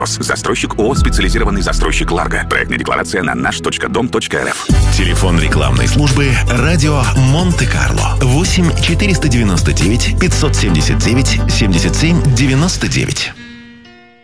Застройщик ООО «Специализированный застройщик Ларго». Проектная декларация на наш.дом.рф. Телефон рекламной службы «Радио Монте-Карло». 8 499 579 77 99.